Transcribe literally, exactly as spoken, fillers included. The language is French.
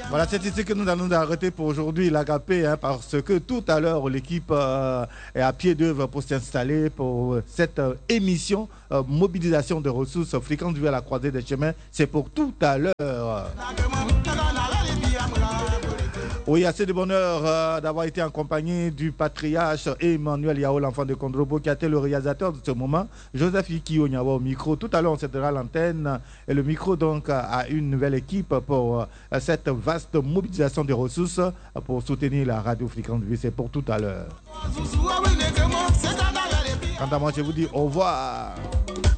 Voilà, c'est ici que nous allons arrêter pour aujourd'hui l'Agapé, hein, parce que tout à l'heure, l'équipe euh, est à pied d'œuvre pour s'installer pour cette euh, émission euh, mobilisation de ressources fréquentes vues à la croisée des chemins. C'est pour tout à l'heure. Oui, assez de bonheur euh, d'avoir été en compagnie du patriarche Emmanuel Yao, l'enfant de Kondrobo, qui a été le réalisateur de ce moment. Joseph Iki Nyawa au micro. Tout à l'heure, on s'aidera l'antenne et le micro donc à une nouvelle équipe pour euh, cette vaste mobilisation de ressources pour soutenir la radio fréquente vue. C'est pour tout à l'heure. Quant à moi, je vous dis au revoir.